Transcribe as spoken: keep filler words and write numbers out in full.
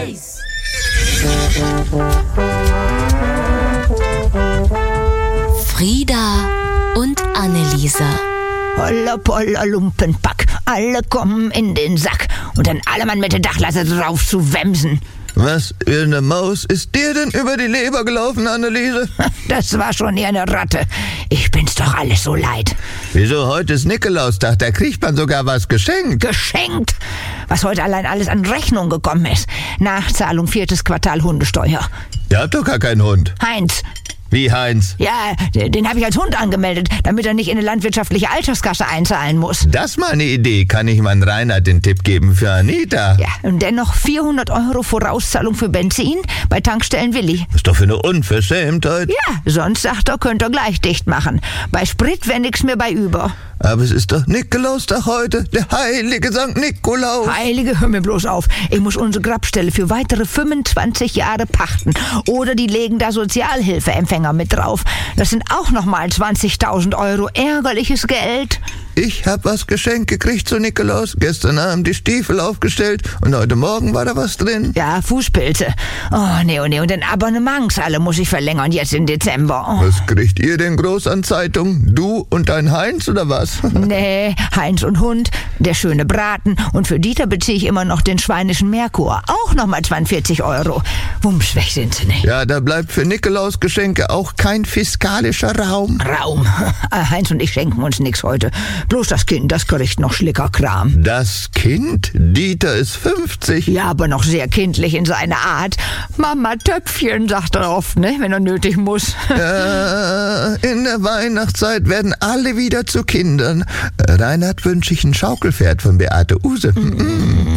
Eis. Frieda und Anneliese. Holla polla Lumpenpack, alle kommen in den Sack und dann alle Mann mit der Dachlatte drauf zu wemsen. Was für eine Maus ist dir denn über die Leber gelaufen, Anneliese? Das war schon eher eine Ratte. Ich bin's doch alles so leid. Wieso, heute ist Nikolaustag, da kriegt man sogar was geschenkt. Geschenkt? Was heute allein alles an Rechnung gekommen ist. Nachzahlung viertes Quartal Hundesteuer. Ihr habt doch gar keinen Hund. Heinz. Wie Heinz? Ja, den habe ich als Hund angemeldet, damit er nicht in eine landwirtschaftliche Alterskasse einzahlen muss. Das ist mal eine Idee. Kann ich meinen Reinhard den Tipp geben für Anita? Ja, und dennoch vierhundert Euro Vorauszahlung für Benzin bei Tankstellen Willi. Das ist doch für eine Unverschämtheit. Ja, sonst sagt er, könnt ihr gleich dicht machen. Bei Sprit wäre nix mehr bei über. Aber es ist doch Nikolaustag heute, der heilige Sankt Nikolaus. Heilige, hör mir bloß auf. Ich muss unsere Grabstelle für weitere fünfundzwanzig Jahre pachten. Oder die legen da Sozialhilfeempfänger mit drauf. Das sind auch nochmal zwanzigtausend Euro ärgerliches Geld. Ich hab was geschenkt gekriegt zu Nikolaus. Gestern Abend die Stiefel aufgestellt und heute Morgen war da was drin. Ja, Fußpilze. Oh, nee, oh, nee. Und den Abonnements alle muss ich verlängern jetzt im Dezember. Oh. Was kriegt ihr denn groß an Zeitung? Du und dein Heinz oder was? Nee, Heinz und Hund, der schöne Braten. Und für Dieter beziehe ich immer noch den schweinischen Merkur. Auch nochmal zweiundvierzig Euro. Wumms, sind sie nicht. Ja, da bleibt für Nikolausgeschenke auch kein fiskalischer Raum. Raum. Heinz und ich schenken uns nix heute. Bloß das Kind, das kriegt noch Schlickerkram. Das Kind? Dieter ist fünfzig. Ja, aber noch sehr kindlich in seiner Art. Mama Töpfchen, sagt er oft, ne, wenn er nötig muss. Ja, in der Weihnachtszeit werden alle wieder zu Kindern. Reinhard wünsche ich ein Schaukelpferd von Beate Use. Mm.